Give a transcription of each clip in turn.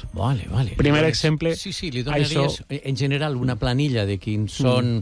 Vale. Primer exemple... Sí, li donaries, en general, una planilla de quins són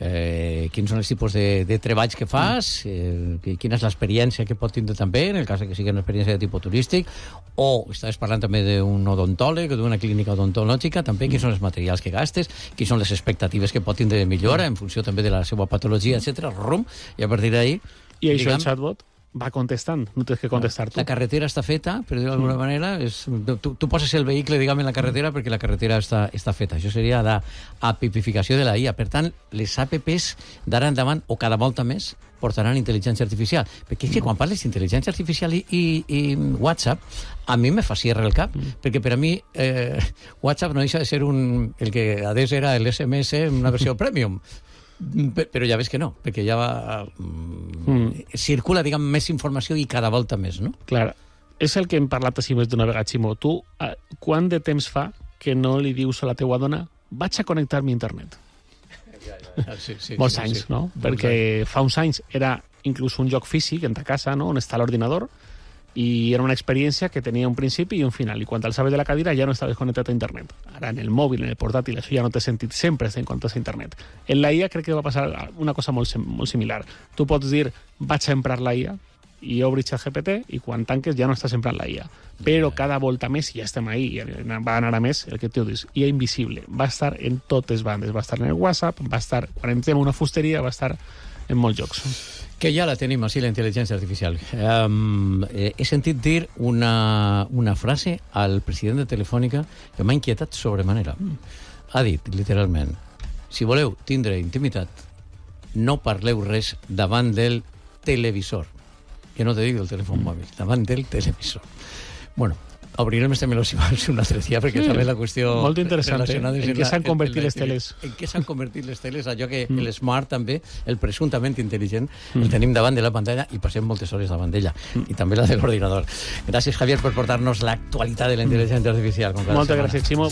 els tipus de treballs que fas, quina és l'experiència que pot tindre també, en el cas que sigui una experiència de tipus turístic, o estaves parlant també d'un odontòleg, d'una clínica odontològica, també quins són els materials que gastes, quines són les expectatives que pot tindre de millora, en funció també de la seva patologia, etc. I a partir d'ahí... I això el chatbot va contestant, no tens que contestar tu. La carretera està feta, per dir-ho d'alguna manera, tu poses el vehicle, diguem, en la carretera perquè la carretera està feta. Això seria l'apipificació de la IA. Per tant, les APPs d'ara endavant, o cada volta més, portaran intel·ligència artificial. Perquè és que quan parles d'intel·ligència artificial i WhatsApp, a mi me fa cierre el cap, perquè per a mi WhatsApp no deixa de ser el que adés era l'SMS en una versió premium. Però ja ves que no, perquè ja circula, diguem, més informació i cada volta més, no? Clar, és el que hem parlat així més d'una vegada, Ximo. Tu, quant de temps fa que no li dius a la teua dona vaig a connectar-me a internet? Sí, molts anys, no? Perquè fa uns anys era inclús un lloc físic en ta casa, no?, on està l'ordinador, i era una experiència que tenia un principi i un final, i quan t'alçaves de la cadira ja no estaves connectat a internet. Ara en el mòbil, en el portàtil, això ja no té sentit, sempre estem connectats a internet. En la IA crec que va passar una cosa molt similar. Tu pots dir vaig a emprar la IA i obrir ChatGPT i quan tanques ja no estàs emprant la IA. Però cada volta més, ja estem ahí, va anar a més, el que tu dius, IA invisible, va estar en totes bandes, va estar en el WhatsApp, va estar, quan entrem a una fusteria, va estar en molts llocs. Que ja la tenim, així, la intel·ligència artificial. He sentit dir una frase al president de Telefònica que m'ha inquietat sobremanera. Ha dit, literalment, si voleu tindre intimitat, no parleu res davant del televisor. Que no te dic del telèfon mòbil, davant del televisor. Bueno, obrirem este meló si vols un altre dia, perquè també la qüestió... Molt interessant, en què s'han convertit les teles. En què s'han convertit les teles, allò que l'smart també, el presumptament intel·ligent, el tenim davant de la pantalla i passem moltes hores davant d'ella, i també la de l'ordinador. Gràcies, Javier, per portar-nos l'actualitat de la intel·ligència artificial. Moltes gràcies, Ximo.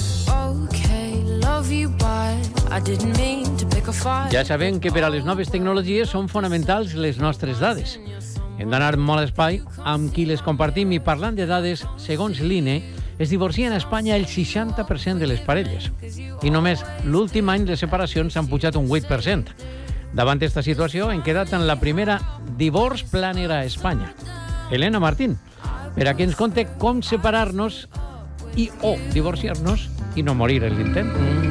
Ja sabem que per a les noves tecnologies són fonamentals les nostres dades. Hem d'anar molt a espai amb qui les compartim, i parlant de dades, segons l'INE, es divorcien a Espanya el 60% de les parelles. I només l'últim any les separacions s'han pujat un 8%. Davant aquesta situació hem quedat en la primera divorce planner a Espanya, Elena Martín, per a que ens conte com separar-nos o divorciar-nos i no morir en l'intent.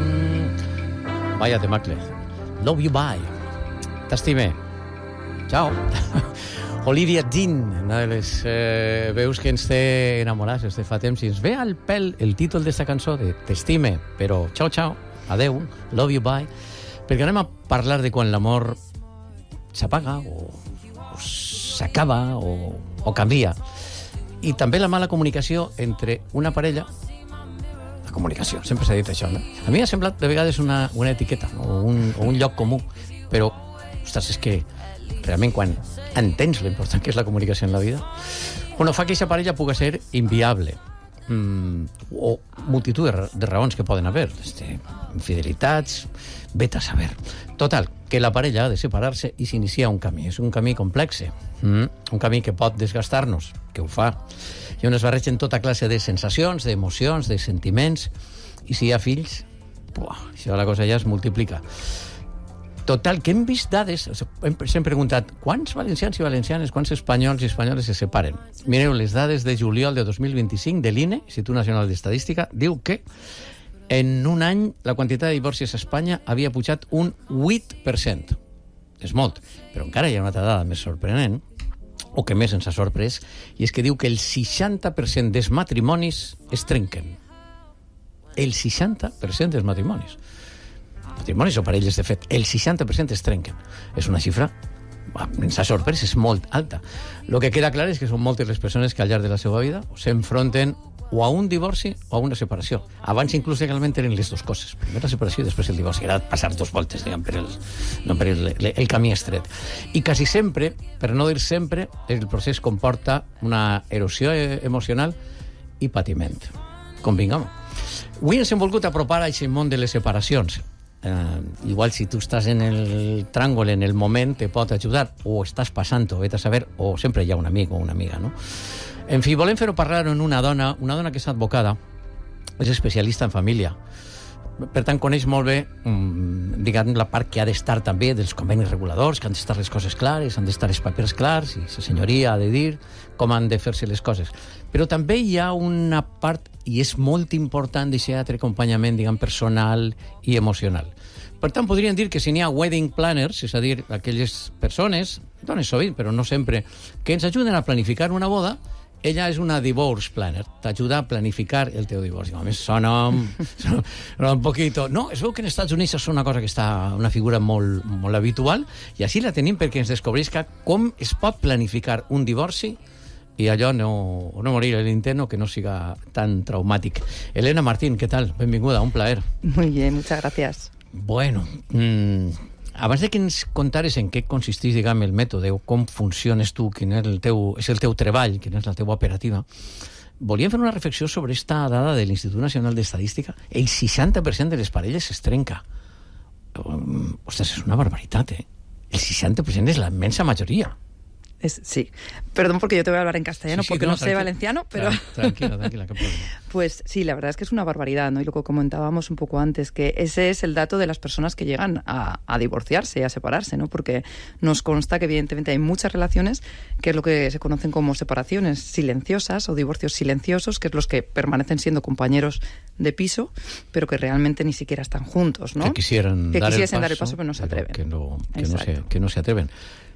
Vaya temacle. Love you, bye. T'estime. Ciao. Olivia Dean, una de les veus que ens té enamorats des de fa temps, i ens ve al pèl el títol d'esta cançó de T'estime, però ciao, ciao, adeu, love you, bye, perquè anem a parlar de quan l'amor s'apaga o s'acaba o canvia, i també la mala comunicació entre una parella. La comunicació, sempre s'ha dit això, no? A mi m'ha semblat de vegades una etiqueta, no? o un lloc comú, però, ostres, és que realment quan entens l'important que és la comunicació en la vida, fa que aquesta parella pugui ser inviable, o multitud de raons que poden haver, infidelitats, vet a saber. Total, que la parella ha de separar-se i s'inicia un camí. És un camí complex, un camí que pot desgastar-nos, que ho fa, i on es barregen tota classe de sensacions, d'emocions, de sentiments, i si hi ha fills, això la cosa ja es multiplica. Total, que hem vist dades, s'hem preguntat quants valencians i valencianes, quants espanyols i espanyoles se separen. Mireu, les dades de juliol de 2025 de l'INE, Institut Nacional d'Estadística, diu que en un any la quantitat de divorcis a Espanya havia pujat un 8%. És molt, però encara hi ha una altra dada més sorprenent, o que més ens ha sorprès, i és que diu que el 60% dels matrimonis es trenquen. El 60% dels matrimonis o parelles, de fet, el 60% es trenquen. És una xifra, ens ha sorprès, és molt alta. El que queda clar és que són moltes les persones que al llarg de la seva vida s'enfronten o a un divorci o a una separació. Abans inclús legalment eren les dues coses. Primer la separació i després el divorci. Era passar dos voltes, diguem, per el camí estret. I quasi sempre, per no dir sempre, el procés comporta una erosió emocional i patiment. Convingam. Avui ens hem volgut apropar a aquest món de les separacions. Igual si tu estàs en el tràngol, en el moment, te pot ajudar, o estàs passant-ho, vet a saber, o sempre hi ha un amic o una amiga, no? En fi, volem fer-ho parlar en una dona que és advocada és especialista en família. Per tant, coneix molt bé, diguem, la part que ha d'estar també dels convenis reguladors, que han d'estar les coses clares, han d'estar els papers clars, i la senyoria ha de dir com han de fer-se les coses. Però també hi ha una part, i és molt important, d'aquest altre acompanyament, diguem, personal i emocional. Per tant, podríem dir que si n'hi ha wedding planners, és a dir, aquelles persones, dones sovint, però no sempre, que ens ajuden a planificar una boda, ella és una divorce planner, t'ajuda a planificar el teu divorci. A més, sona un poquito... No, es veu que en Estats Units és una cosa que està, una figura molt, molt habitual, i així la tenim perquè ens descobrisca com es pot planificar un divorci i allò no morir a l'intent o que no siga tan traumàtic. Elena Martín, ¿qué tal? Benvinguda, un plaer. Muy bien, muchas gracias. Bueno, abans de que ens contares en què consisteix, diguem, el mètode, o com funciones tu, quin és el teu treball, quina és la teva operativa, volíem fer una reflexió sobre esta dada de l'Institut Nacional d'Estadística. El 60% de les parelles es trenca. Ostres, és una barbaritat, eh? El 60% és la immensa majoria. Sí, perdón porque yo te voy a hablar en castellano, sí, porque no sé valenciano, pero... Tranquila, qué problema. Pues sí, la verdad es que es una barbaridad, ¿no? Y lo que comentábamos un poco antes, que ese es el dato de las personas que llegan a divorciarse y a separarse, ¿no? Porque nos consta que evidentemente hay muchas relaciones que es lo que se conocen como separaciones silenciosas o divorcios silenciosos, que es los que permanecen siendo compañeros de piso, pero que realmente ni siquiera están juntos, ¿no? Que quisiesen dar el paso, pero no se atreven. Que no se atreven.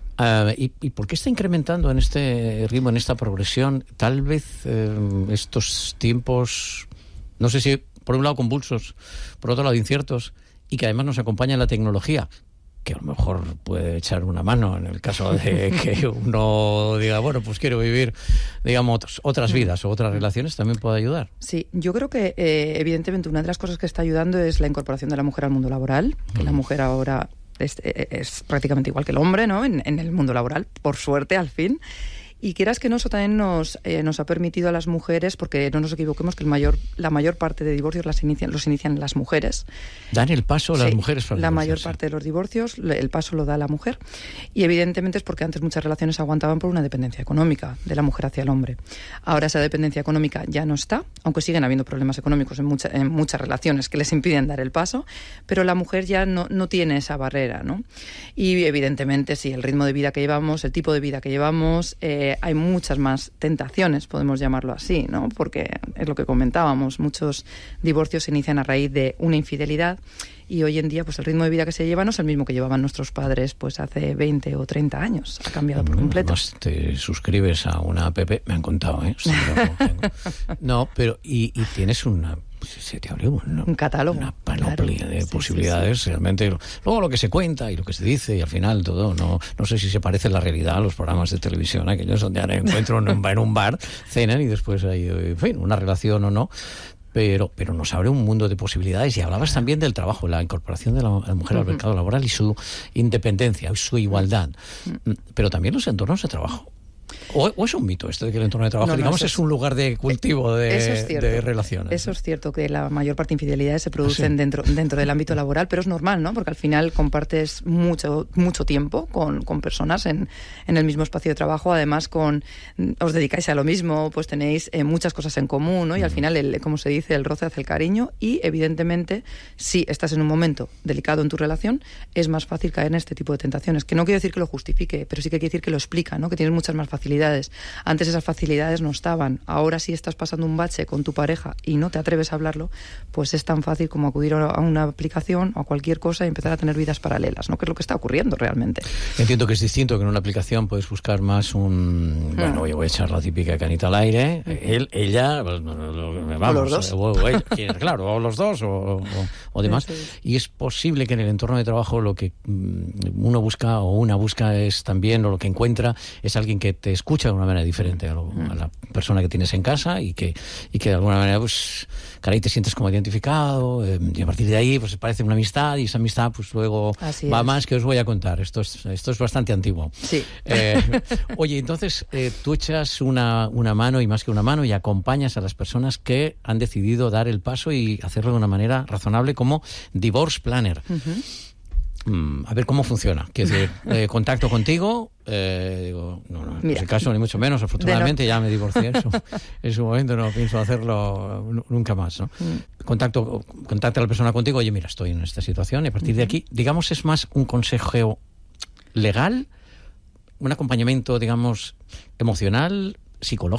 ¿Y por qué está incrementando en este ritmo, en esta progresión? Tal vez estos tiempos, no sé si por un lado convulsos, por otro lado inciertos, y que además nos acompaña la tecnología, que a lo mejor puede echar una mano en el caso de que uno diga, bueno, pues quiero vivir, digamos, otras vidas o otras relaciones, también puede ayudar. Sí, yo creo que evidentemente una de las cosas que está ayudando es la incorporación de la mujer al mundo laboral, que la mujer ahora... Es prácticamente igual que el hombre, ¿no? En el mundo laboral, por suerte, al fin. Y quieras que no, eso también nos ha permitido a las mujeres, porque no nos equivoquemos que la mayor parte de divorcios los inician las mujeres. Dan el paso las mujeres para la mayor parte de los divorcios, el paso lo da la mujer. Y evidentemente es porque antes muchas relaciones aguantaban por una dependencia económica de la mujer hacia el hombre. Ahora esa dependencia económica ya no está, aunque siguen habiendo problemas económicos en muchas relaciones que les impiden dar el paso, pero la mujer ya no tiene esa barrera, ¿no? Y evidentemente sí, el ritmo de vida que llevamos, el tipo de vida que llevamos... hay muchas más tentaciones, podemos llamarlo así, ¿no? Porque es lo que comentábamos, muchos divorcios se inician a raíz de una infidelidad y hoy en día pues el ritmo de vida que se lleva no es el mismo que llevaban nuestros padres pues hace 20 o 30 años, ha cambiado por completo. Te suscribes a una app, me han contado, ¿eh? No, pero y tienes se te abre un catálogo, una panoplia de posibilidades, sí. Realmente. Luego lo que se cuenta y lo que se dice y al final todo, no sé si se parece en la realidad a los programas de televisión, aquellos donde ahora encuentro en un bar, cenan y después hay, en fin, una relación o no. Pero nos abre un mundo de posibilidades. Y hablabas también del trabajo, la incorporación de la mujer al mercado laboral y su independencia, y su igualdad. Pero también los entornos de trabajo. ¿O es un mito esto de que el entorno de trabajo, digamos, es un lugar de cultivo de relaciones? Eso es cierto, que la mayor parte de infidelidades se producen dentro del ámbito laboral, pero es normal, ¿no? Porque al final compartes mucho tiempo con personas en el mismo espacio de trabajo, además os dedicáis a lo mismo, pues tenéis muchas cosas en común, ¿no? Y al final, como se dice, el roce hace el cariño y, evidentemente, si estás en un momento delicado en tu relación, es más fácil caer en este tipo de tentaciones, que no quiero decir que lo justifique, pero sí que quiere decir que lo explica, ¿no? Que tienes muchas más facilidades. Antes esas facilidades no estaban. Ahora si estás pasando un bache con tu pareja y no te atreves a hablarlo, pues es tan fácil como acudir a una aplicación o a cualquier cosa y empezar a tener vidas paralelas, ¿no? Que es lo que está ocurriendo realmente. Entiendo que es distinto, que en una aplicación puedes buscar más bueno, yo voy a echar la típica canita al aire, ella, vamos, o los dos. Claro, o los dos o demás. Sí. Y es posible que en el entorno de trabajo lo que uno busca o una busca es también, o lo que encuentra es alguien que te escucha de una manera diferente a la persona que tienes en casa y que de alguna manera, pues, caray, te sientes como identificado, y a partir de ahí, pues, parece una amistad, y esa amistad, pues, luego va más, que os voy a contar. Esto es bastante antiguo. Sí. Oye, entonces, tú echas una mano, y más que una mano, y acompañas a las personas que han decidido dar el paso y hacerlo de una manera razonable como divorce planner. A ver cómo funciona. Quiero decir, contacto contigo, digo, no, en ese caso ni mucho menos, afortunadamente ya me divorcié en su momento, no pienso hacerlo nunca más, ¿no? Contacta a la persona contigo, oye, mira, estoy en esta situación, y a partir de aquí, digamos, es más un consejo legal, un acompañamiento, digamos, emocional, psicológico.